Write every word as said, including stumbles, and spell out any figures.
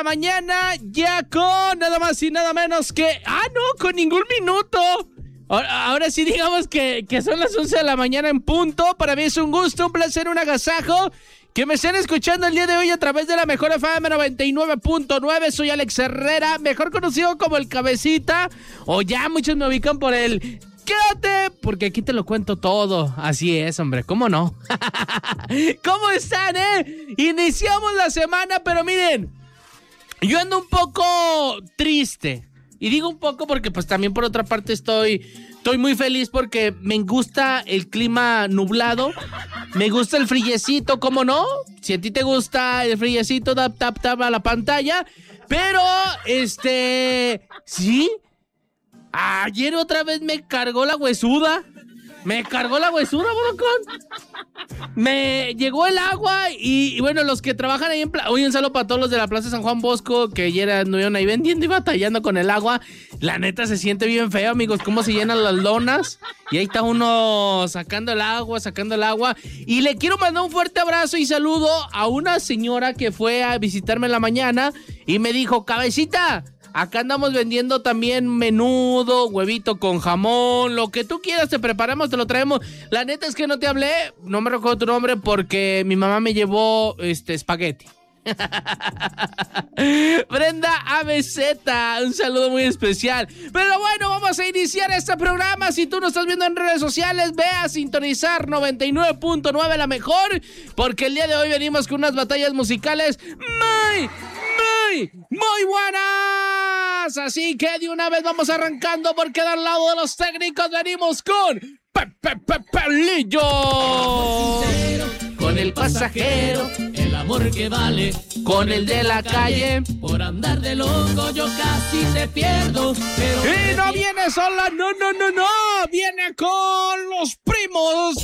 mañana, ya con nada más y nada menos que... ¡Ah, no! Con ningún minuto. Ahora, ahora sí digamos que, que son las once de la mañana en punto. Para mí es un gusto, un placer, un agasajo que me estén escuchando el día de hoy a través de la mejor F M noventa y nueve punto nueve. Soy Alex Herrera, mejor conocido como el Cabecita, o ya muchos me ubican por el... Quédate, porque aquí te lo cuento todo. Así es, hombre, ¿cómo no? ¿Cómo están, eh? Iniciamos la semana, pero miren, yo ando un poco triste. Y digo un poco porque pues también por otra parte estoy, estoy muy feliz porque me gusta el clima nublado. Me gusta el friecito, ¿cómo no? Si a ti te gusta el friecito, tap, tap, tap a la pantalla. Pero, este, ¿sí? Ayer otra vez me cargó la huesuda. Me cargó la huesuda, brocón. Me llegó el agua y, y bueno, los que trabajan ahí en... Pla- Oye, un saludo para todos los de la Plaza San Juan Bosco que ayer anduvieron ahí vendiendo y batallando con el agua. La neta se siente bien feo, amigos, cómo se llenan las lonas. Y ahí está uno sacando el agua, sacando el agua. Y le quiero mandar un fuerte abrazo y saludo a una señora que fue a visitarme en la mañana y me dijo, Cabecita, acá andamos vendiendo también menudo, huevito con jamón, lo que tú quieras te preparamos, te lo traemos. La neta es que no te hablé, no me recuerdo tu nombre porque mi mamá me llevó este espagueti. Brenda A B Z, un saludo muy especial. Pero bueno, vamos a iniciar este programa. Si tú nos estás viendo en redes sociales, ve a sintonizar noventa y nueve punto nueve, la mejor, porque el día de hoy venimos con unas batallas musicales muy, muy, muy buenas. Así que de una vez vamos arrancando porque del lado de los técnicos venimos con Pepe Pelillo, con el pasajero, el amor que vale, con el de la calle. Por andar de loco yo casi te pierdo, pero y no viene sola, no, no, no, no, viene con los primos